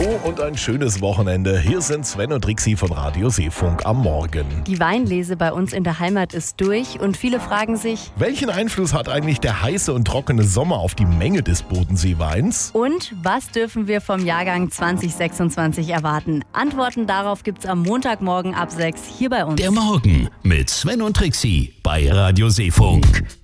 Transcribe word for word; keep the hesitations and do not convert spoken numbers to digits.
Hallo und ein schönes Wochenende. Hier sind Sven und Trixi von Radio Seefunk am Morgen. Die Weinlese bei uns in der Heimat ist durch und viele fragen sich, welchen Einfluss hat eigentlich der heiße und trockene Sommer auf die Menge des Bodenseeweins? Und was dürfen wir vom Jahrgang zwanzig sechsundzwanzig erwarten? Antworten darauf gibt's am Montagmorgen ab sechs hier bei uns. Der Morgen mit Sven und Trixi bei Radio Seefunk.